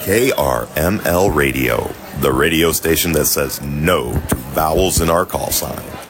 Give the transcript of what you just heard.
KRML Radio, the radio station that says no to vowels in our call sign.